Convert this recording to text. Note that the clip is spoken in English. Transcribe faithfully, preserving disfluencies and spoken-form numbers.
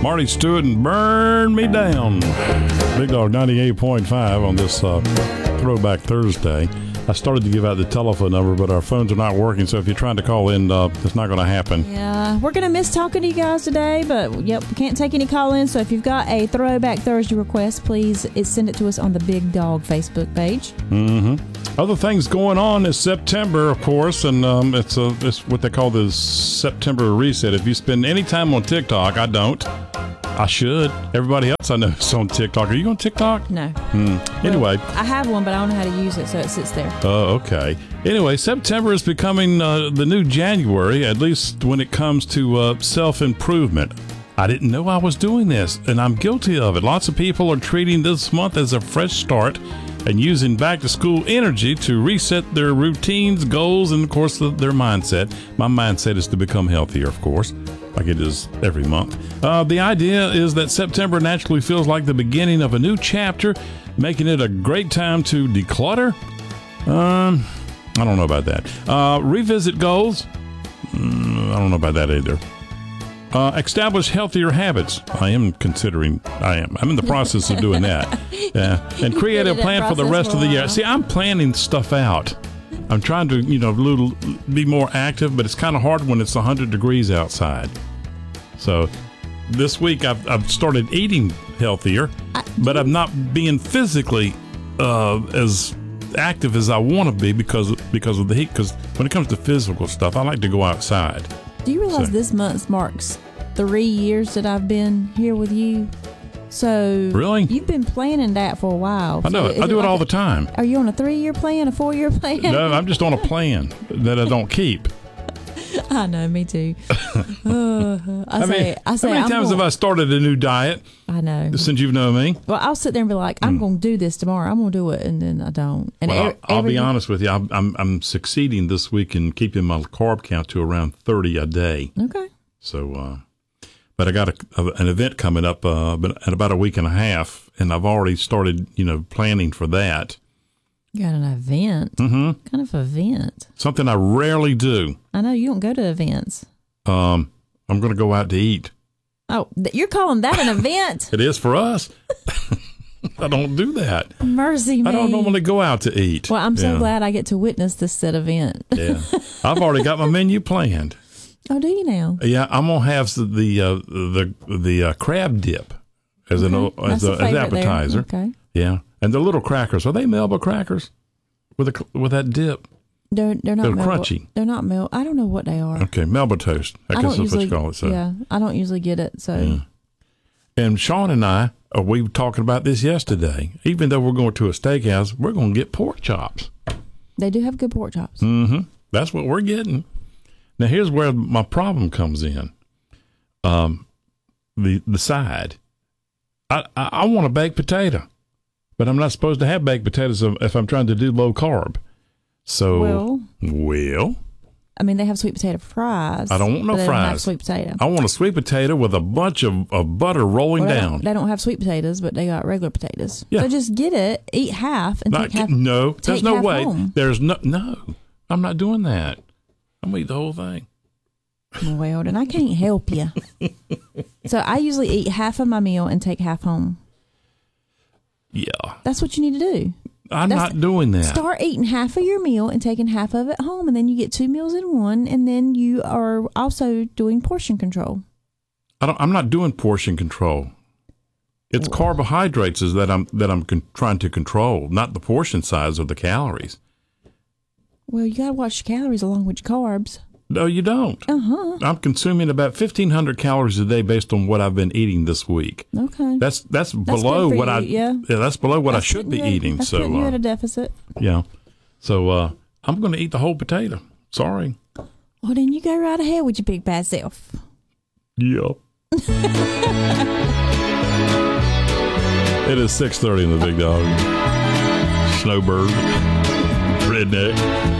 Marty Stewart and Burn Me Down. Big Dog ninety-eight point five on this uh, Throwback Thursday. I started to give out the telephone number, but our phones are not working, so if you're trying to call in, uh, it's not going to happen. Yeah, we're going to miss talking to you guys today, but, yep, we can't take any call-ins, so if you've got a Throwback Thursday request, please send it to us on the Big Dog Facebook page. Mm-hmm. Other things going on is September, of course, and um, it's, a, it's what they call the September reset. If you spend any time on TikTok, I don't. I should. Everybody else I know is on TikTok. Are you on TikTok? No. Hmm. Anyway. Well, I have one, but I don't know how to use it, so it sits there. Oh, okay. Anyway, September is becoming uh, the new January, at least when it comes to uh, self-improvement. I didn't know I was doing this, and I'm guilty of it. Lots of people are treating this month as a fresh start and using back-to-school energy to reset their routines, goals, and, of course, the, their mindset. My mindset is to become healthier, of course, like it is every month. Uh, the idea is that September naturally feels like the beginning of a new chapter, making it a great time to declutter. Um, I don't know about that. Uh, revisit goals. Mm, I don't know about that either. Uh, establish healthier habits. I am considering, I am. I'm in the process of doing that. Yeah. And create a plan for the rest of the year. See, I'm planning stuff out. I'm trying to, you know, little, be more active, but it's kind of hard when it's one hundred degrees outside. So this week I've, I've started eating healthier, but I'm not being physically uh, as active as I want to be because, because of the heat. Because when it comes to physical stuff, I like to go outside. Do you realize so, this month marks three years that I've been here with you? So really, you've been planning that for a while. I know. So it. I do it, like it all the time. Are you on a three-year plan, a four-year plan? No, I'm just on a plan that I don't keep. I know, me too. Uh, I, I say, mean, I say, how many I'm times gonna, have I started a new diet? I know. Since you've known me. Well, I'll sit there and be like, I'm mm. going to do this tomorrow. I'm going to do it, and then I don't. And well, every, I'll, I'll be every, honest with you. I'm, I'm I'm succeeding this week in keeping my carb count to around thirty a day. Okay. So, uh, but I got a, a, an event coming up uh, in about a week and a half, and I've already started, you know, planning for that. You got an event? Mm-hmm. What kind of event? Something I rarely do. I know you don't go to events. Um, I'm going to go out to eat. Oh, you're calling that an event? It is for us. I don't do that. Mercy me. I don't normally go out to eat. Well, I'm so yeah. glad I get to witness this said event. Yeah, I've already got my menu planned. Oh, do you now? Yeah, I'm gonna have the the uh, the, the uh, crab dip as okay. an as, a, as appetizer. There. Okay. Yeah, and the little crackers, are they Melba crackers with a with that dip? They're they're not they're Melba. crunchy. They're not Melba. I don't know what they are. Okay, Melba toast. I, I guess that's usually, what you call it. So. Yeah, I don't usually get it. So. Yeah. And Sean and I, uh, we were talking about this yesterday. Even though we're going to a steakhouse, we're going to get pork chops. They do have good pork chops. Mm-hmm. That's what we're getting. Now, here's where my problem comes in. Um, the the side. I, I, I want a baked potato, but I'm not supposed to have baked potatoes if I'm trying to do low carb. So, well, well I mean, they have sweet potato fries. I don't want no but they fries. Don't have sweet potato. I want a sweet potato with a bunch of, of butter rolling well, they down. Don't, they don't have sweet potatoes, but they got regular potatoes. Yeah. So just get it, eat half, and not, take half. No, take there's no half way. Home. There's no, no, I'm not doing that. I'm going to eat the whole thing. Well, then I can't help you. So I usually eat half of my meal and take half home. Yeah. That's what you need to do. I'm That's, not doing that. Start eating half of your meal and taking half of it home, and then you get two meals in one, and then you are also doing portion control. I don't, I'm not doing portion control. It's well, carbohydrates is that I'm that I'm con- trying to control, not the portion size or the calories. Well, you got to watch your calories along with your carbs. No, you don't. Uh-huh. I'm consuming about fifteen hundred calories a day based on what I've been eating this week. Okay. That's that's, that's below what you, I yeah. yeah that's below what that's I should be at, eating. That's so putting you uh, at a deficit. Yeah. So uh, I'm going to eat the whole potato. Sorry. Well, then you go right ahead with your big bad self. Yeah. It is six thirty in the Big Dog. Snowbird. Redneck.